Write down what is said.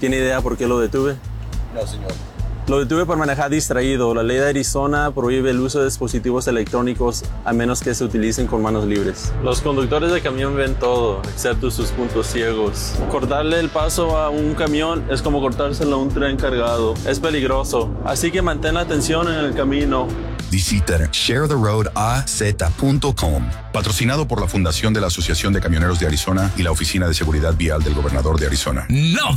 ¿Tiene idea por qué lo detuve? No, señor. Lo detuve por manejar distraído. La ley de Arizona prohíbe el uso de dispositivos electrónicos a menos que se utilicen con manos libres. Los conductores de camión ven todo, excepto sus puntos ciegos. Cortarle el paso a un camión es como cortárselo a un tren cargado. Es peligroso, así que mantén la atención en el camino. Visita sharetheroadaz.com. Patrocinado por la Fundación de la Asociación de Camioneros de Arizona y la Oficina de Seguridad Vial del Gobernador de Arizona. No